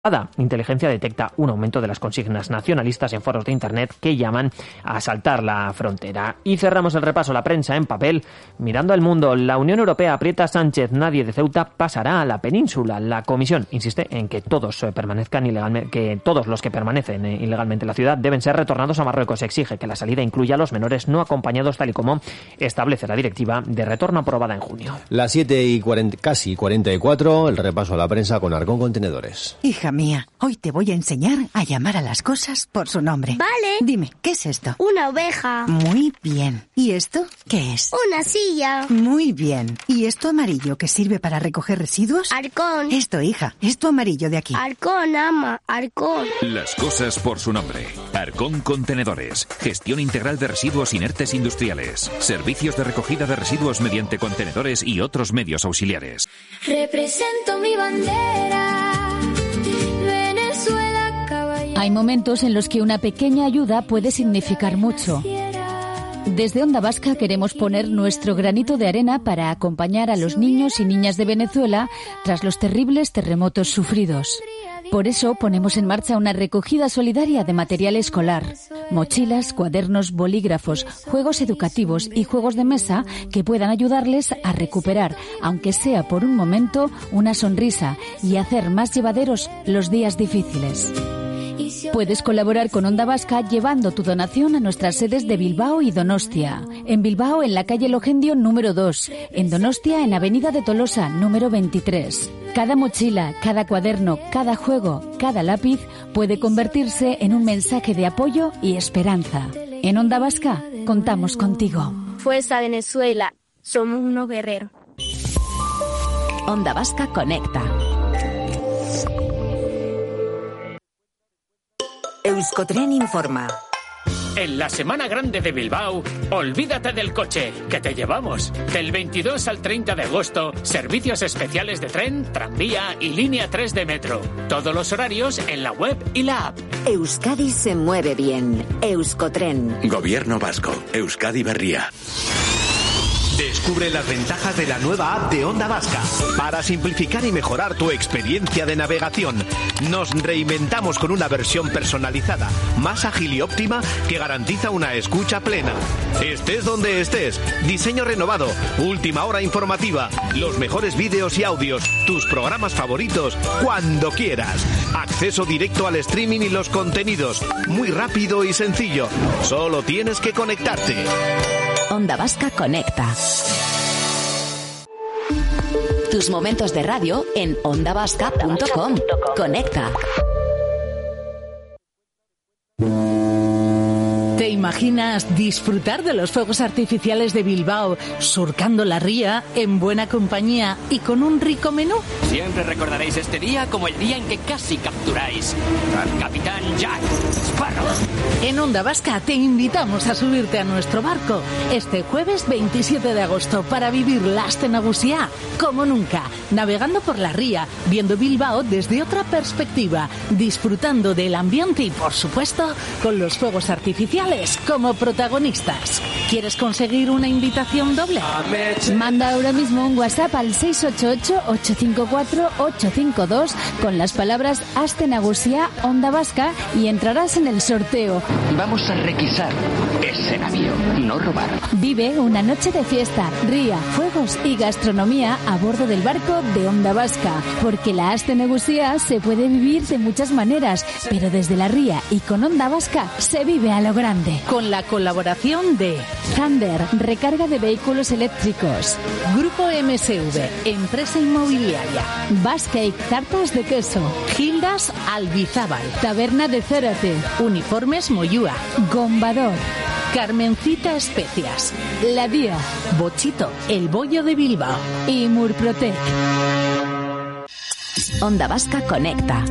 inteligencia detecta un aumento de las consignas nacionalistas en foros de internet que llaman a asaltar la frontera. Y cerramos el repaso a la prensa en papel mirando al mundo. La Unión Europea aprieta a Sánchez, nadie de Ceuta pasará a la península. La Comisión insiste en que todos los que permanecen ilegalmente en la ciudad deben ser retornados a Marruecos. Exige que la salida incluya a los menores no acompañados, tal y como establece la directiva de retorno aprobada en junio. Las 7:40, casi 44, el repaso a la prensa con Arcón Contenedores. Hija mía, hoy te voy a enseñar a llamar a las cosas por su nombre. Vale. Dime, ¿qué es esto? Una oveja. Muy bien. ¿Y esto qué es? Una silla. Muy bien. ¿Y esto amarillo que sirve para recoger residuos? Arcón. Esto, hija, esto amarillo de aquí. Arcón, ama, Arcón. Las cosas por su nombre. Arcón Contenedores. Gestión integral de residuos inertes industriales. Servicios de recogida de residuos mediante contenedores y otros medios auxiliares. Represento mi bandera. Hay momentos en los que una pequeña ayuda puede significar mucho. Desde Onda Vasca queremos poner nuestro granito de arena para acompañar a los niños y niñas de Venezuela tras los terribles terremotos sufridos. Por eso ponemos en marcha una recogida solidaria de material escolar, mochilas, cuadernos, bolígrafos, juegos educativos y juegos de mesa que puedan ayudarles a recuperar, aunque sea por un momento, una sonrisa y hacer más llevaderos los días difíciles. Puedes colaborar con Onda Vasca llevando tu donación a nuestras sedes de Bilbao y Donostia. En Bilbao, en la calle Logendio número 2. En Donostia, en Avenida de Tolosa número 23. Cada mochila, cada cuaderno, cada juego, cada lápiz puede convertirse en un mensaje de apoyo y esperanza. En Onda Vasca, contamos contigo. Fuerza Venezuela, somos unos guerreros. Onda Vasca conecta. Euskotren informa. En la Semana Grande de Bilbao, olvídate del coche, que te llevamos. Del 22 al 30 de agosto, servicios especiales de tren, tranvía y línea 3 de metro. Todos los horarios en la web y la app. Euskadi se mueve bien. Euskotren. Gobierno vasco. Euskadi Berria. Descubre las ventajas de la nueva app de Onda Vasca. Para simplificar y mejorar tu experiencia de navegación, nos reinventamos con una versión personalizada, más ágil y óptima que garantiza una escucha plena. Estés donde estés, diseño renovado, última hora informativa, los mejores vídeos y audios, tus programas favoritos, cuando quieras. Acceso directo al streaming y los contenidos, muy rápido y sencillo. Solo tienes que conectarte. Onda Vasca conecta. Tus momentos de radio en ondavasca.com. Conecta. ¿Te imaginas disfrutar de los fuegos artificiales de Bilbao, surcando la ría, en buena compañía y con un rico menú? Siempre recordaréis este día como el día en que casi capturáis al Capitán Jack Sparrow. En Onda Vasca te invitamos a subirte a nuestro barco este jueves 27 de agosto para vivir la Aste Nagusia como nunca, navegando por la ría, viendo Bilbao desde otra perspectiva, disfrutando del ambiente y, por supuesto, con los fuegos artificiales como protagonistas. ¿Quieres conseguir una invitación doble? Manda ahora mismo un WhatsApp al 688-854-852 con las palabras Aste Nagusia Onda Vasca y entrarás en el sorteo. Vamos a requisar ese navío, no robar. Vive una noche de fiesta, ría, fuegos y gastronomía a bordo del barco de Onda Vasca, porque la Aste Nagusia se puede vivir de muchas maneras, pero desde la ría y con Onda Vasca se vive a lo grande. Con la colaboración de Thunder, recarga de vehículos eléctricos. Grupo MSV, empresa inmobiliaria. Bascake, tartas de queso. Gildas Albizábal. Taberna de Zárate. Uniformes Moyúa. Gombador. Carmencita Especias. La Día. Bochito, el bollo de Bilbao. Y Murprotec. Onda Vasca conecta.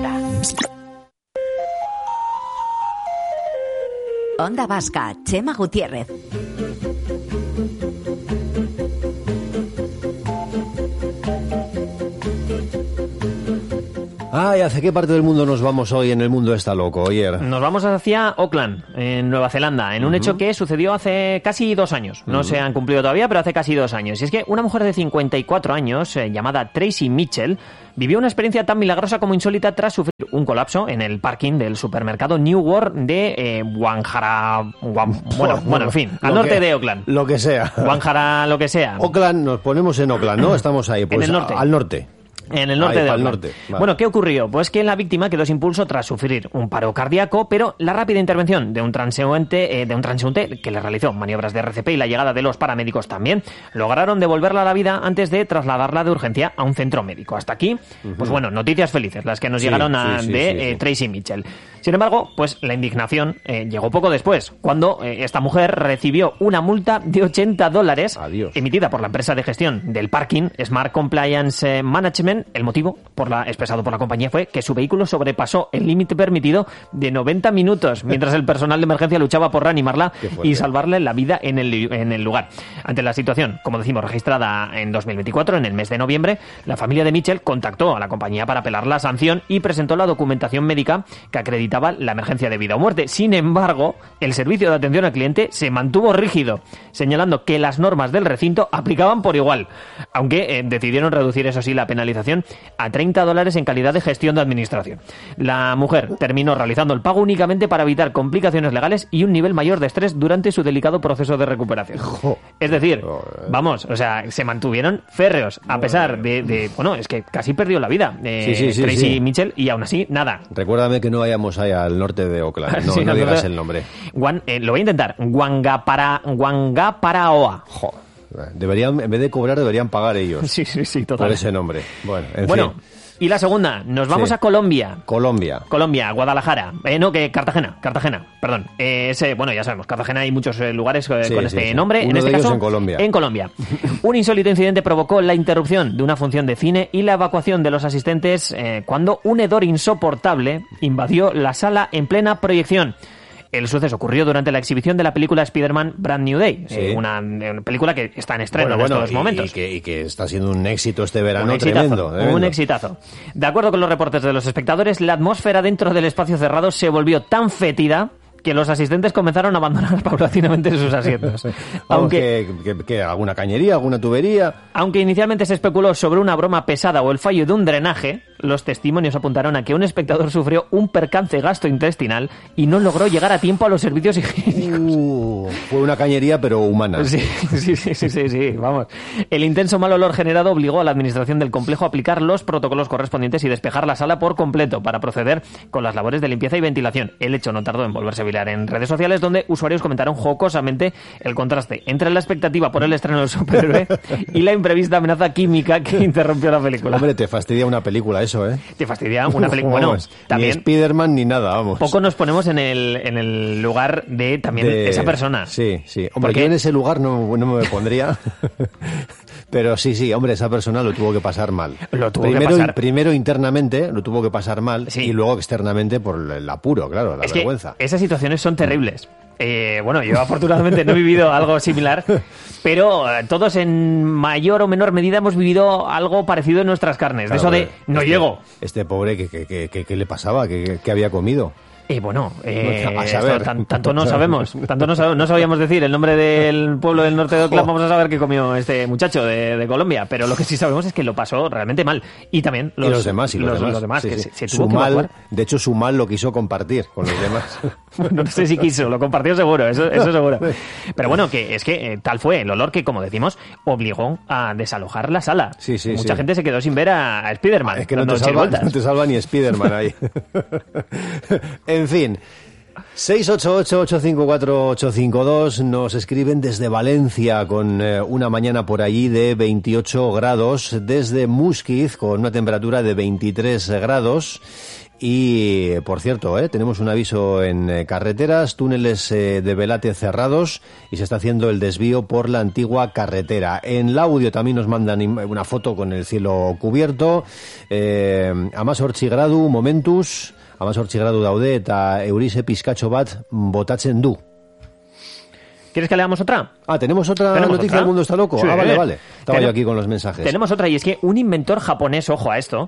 Onda Vasca, Chema Gutiérrez. Ay, ¿hacia qué parte del mundo nos vamos hoy en el mundo está loco, Oyer? Nos vamos hacia Auckland, en Nueva Zelanda, en un hecho que sucedió hace casi 2 años. No se han cumplido todavía, pero hace casi 2 años. Y es que una mujer de 54 años, llamada Tracy Mitchell, vivió una experiencia tan milagrosa como insólita tras sufrir un colapso en el parking del supermercado New World de Guanjara... Bueno, en fin, al norte de Auckland. Lo que sea. Guanjara, lo que sea. Auckland, nos ponemos en Auckland, ¿no? Estamos ahí, pues en el norte. Al norte. En el norte de Auckland. Norte. Vale. Bueno, ¿qué ocurrió? Pues que la víctima quedó sin pulso tras sufrir un paro cardíaco, pero la rápida intervención de un transeúnte que le realizó maniobras de RCP y la llegada de los paramédicos también lograron devolverla a la vida antes de trasladarla de urgencia a un centro médico. Hasta aquí, pues bueno, noticias felices las que nos llegaron de Tracy Mitchell. Sin embargo, pues la indignación llegó poco después, cuando esta mujer recibió una multa de $80 emitida por la empresa de gestión del parking Smart Compliance Management. El motivo expresado por la compañía fue que su vehículo sobrepasó el límite permitido de 90 minutos, mientras el personal de emergencia luchaba por reanimarla y salvarle la vida en el lugar. Ante la situación, como decimos, registrada en 2024, en el mes de noviembre, la familia de Mitchell contactó a la compañía para apelar la sanción y presentó la documentación médica que acreditaba la emergencia de vida o muerte. Sin embargo, el servicio de atención al cliente se mantuvo rígido, señalando que las normas del recinto aplicaban por igual, aunque decidieron reducir, eso sí, la penalización a $30 en calidad de gestión de administración. La mujer terminó realizando el pago únicamente para evitar complicaciones legales y un nivel mayor de estrés durante su delicado proceso de recuperación. Es decir, vamos, o sea, se mantuvieron férreos a pesar de bueno, es que casi perdió la vida Tracy Mitchell y aún así, nada. Recuérdame que no vayamos ahí al norte de Auckland, no digas el nombre. Lo voy a intentar. Wangaparaoa. Deberían, en vez de cobrar, deberían pagar ellos. Sí, total. Por ese nombre. Bueno, en fin. Y la segunda, nos vamos a Colombia. Colombia, Guadalajara. Cartagena, perdón. Bueno, ya sabemos, Cartagena hay muchos lugares con este nombre. Uno en este de caso, en Colombia. Un insólito incidente provocó la interrupción de una función de cine y la evacuación de los asistentes cuando un hedor insoportable invadió la sala en plena proyección. El suceso ocurrió durante la exhibición de la película Spider-Man Brand New Day, una película que está en estreno en estos momentos. Y que está siendo un éxito este verano tremendo. Un exitazo. De acuerdo con los reportes de los espectadores, la atmósfera dentro del espacio cerrado se volvió tan fétida que los asistentes comenzaron a abandonar paulatinamente sus asientos. Aunque alguna cañería, alguna tubería. Aunque inicialmente se especuló sobre una broma pesada o el fallo de un drenaje, los testimonios apuntaron a que un espectador sufrió un percance gastrointestinal y no logró llegar a tiempo a los servicios higiénicos. Fue una cañería, pero humana. Sí, vamos. El intenso mal olor generado obligó a la administración del complejo a aplicar los protocolos correspondientes y despejar la sala por completo para proceder con las labores de limpieza y ventilación. El hecho no tardó en volverse viral en redes sociales, donde usuarios comentaron jocosamente el contraste entre la expectativa por el estreno del superhéroe y la imprevista amenaza química que interrumpió la película. Hombre, te fastidia una película eso, ¿eh? Te fastidia una película. Bueno, también ni Spider-Man ni nada, vamos. Poco nos ponemos en el lugar de esa persona. Sí. Hombre, yo en ese lugar no me pondría. Pero sí, hombre, esa persona lo tuvo que pasar mal. Primero internamente lo tuvo que pasar mal y luego externamente por el apuro, claro, la vergüenza. Esas situaciones son terribles. Bueno, yo afortunadamente no he vivido algo similar, pero todos en mayor o menor medida hemos vivido algo parecido en nuestras carnes. Claro, de eso de no llego. Este pobre, ¿qué le pasaba? ¿Qué había comido? A saber. Tanto no sabemos, no sabíamos decir el nombre del pueblo del norte de Auckland. Vamos a saber qué comió este muchacho de Colombia, pero lo que sí sabemos es que lo pasó realmente mal. Y también los demás que se tuvo que evacuar. De hecho, su mal lo quiso compartir con los demás. Bueno, no sé si quiso, lo compartió seguro, eso seguro. Pero bueno, que tal fue el olor que, como decimos, obligó a desalojar la sala. Mucha gente se quedó sin ver a Spider-Man. Es que no te salva ni Spider-Man ahí. En fin, 688-854-852 nos escriben desde Valencia con una mañana por allí de 28 grados, desde Musquiz con una temperatura de 23 grados. Y, por cierto, tenemos un aviso en carreteras, túneles de Velate cerrados y se está haciendo el desvío por la antigua carretera. En el audio también nos mandan una foto con el cielo cubierto. Amas hortzigradu, momentuz, amas hortzigradu daude eta eurize pizkatxo bat botatzen du. ¿Quieres que leamos otra? ¿Tenemos otra noticia del mundo está loco? Sí, vale. Estaba yo aquí con los mensajes. Tenemos otra, y es que un inventor japonés, ojo a esto,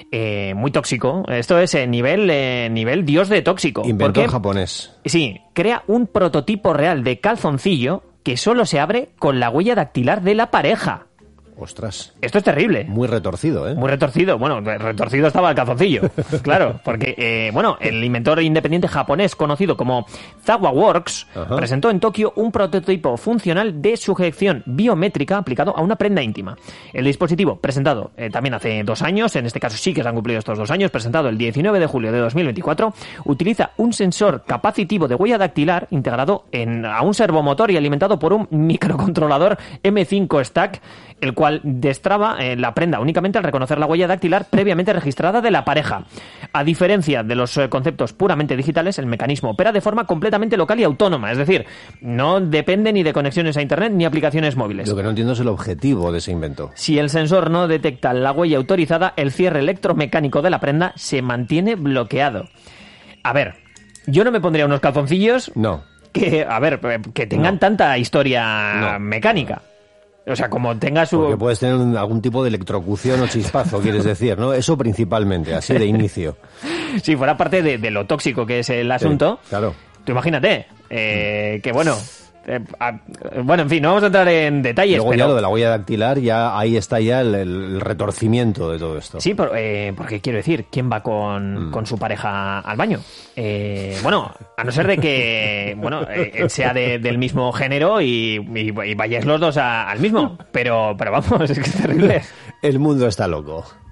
muy tóxico. Esto es nivel dios de tóxico. Inventó en japonés. Sí, crea un prototipo real de calzoncillo que solo se abre con la huella dactilar de la pareja. Ostras. Esto es terrible. Muy retorcido, ¿eh? Muy retorcido. Bueno, retorcido estaba el calzoncillo. Claro, porque, el inventor independiente japonés conocido como Zawa Works presentó en Tokio un prototipo funcional de sujeción biométrica aplicado a una prenda íntima. El dispositivo, presentado también hace 2 años, en este caso sí que se han cumplido estos 2 años, presentado el 19 de julio de 2024, utiliza un sensor capacitivo de huella dactilar integrado a un servomotor y alimentado por un microcontrolador M5 Stack, el cual destraba la prenda únicamente al reconocer la huella dactilar previamente registrada de la pareja. A diferencia de los conceptos puramente digitales, el mecanismo opera de forma completamente local y autónoma, es decir, no depende ni de conexiones a internet ni aplicaciones móviles. Lo que no entiendo es el objetivo de ese invento. Si el sensor no detecta la huella autorizada, el cierre electromecánico de la prenda se mantiene bloqueado. A ver, yo no me pondría unos calzoncillos que tengan tanta historia mecánica. O sea, como tenga su... Porque puedes tener algún tipo de electrocución o chispazo, quieres decir, ¿no? Eso principalmente, así de inicio. Sí, fuera parte de lo tóxico que es el asunto. Sí, claro. Tú imagínate, que bueno... en fin, no vamos a entrar en detalles. Luego ya lo de la huella dactilar, ya ahí está ya el retorcimiento de todo esto. Sí, porque quiero decir, ¿quién va con su pareja al baño? A no ser de que sea del mismo género y vayáis los dos al mismo. Pero vamos, es que es terrible. El mundo está loco.